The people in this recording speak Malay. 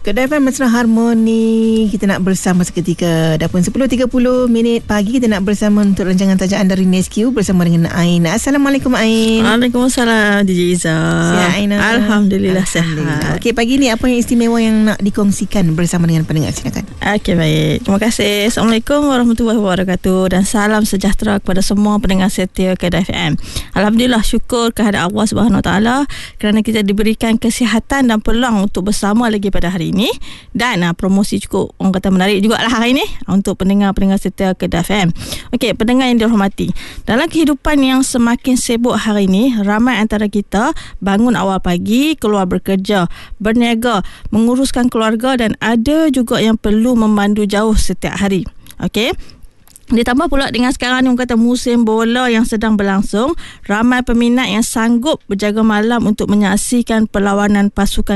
Kedai FM Mesra Harmoni. Kita nak bersama seketika. Dah pun 10.30 pagi. Kita nak bersama untuk rancangan tajaan dari Nescue bersama dengan Ain. Assalamualaikum Ain. Waalaikumsalam DJ Izzah. Sihat Ain? Alhamdulillah sihat. Okey, pagi ni apa yang istimewa yang nak dikongsikan bersama dengan pendengar? Silakan. Okey, baik. Terima kasih. Assalamualaikum warahmatullahi wabarakatuh dan salam sejahtera kepada semua pendengar setia Kedai FM. Alhamdulillah, syukur kehadrat Allah Subhanahu Wa Taala kerana kita diberikan kesihatan dan peluang untuk bersama lagi pada hari ini. Dan promosi cukup orang kata menarik jugalah hari ini untuk pendengar-pendengar setia Kedai FM. Okey, pendengar yang dihormati, dalam kehidupan yang semakin sibuk hari ini, ramai antara kita bangun awal pagi, keluar bekerja, berniaga, menguruskan keluarga dan ada juga yang perlu memandu jauh setiap hari. Okey, ditambah pula dengan sekarang ni orang kata musim bola yang sedang berlangsung, ramai peminat yang sanggup berjaga malam untuk menyaksikan perlawanan pasukan